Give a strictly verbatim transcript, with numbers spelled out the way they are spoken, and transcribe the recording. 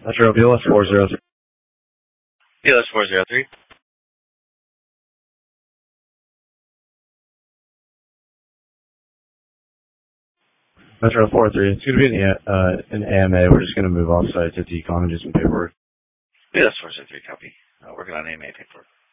Metro B L S four zero three. B L S four zero three. Metro four three. It's going to be an, uh, an A M A. We're just going to move off site to decon and do some paperwork. B L S four zero three, copy. Uh, working on A M A paperwork.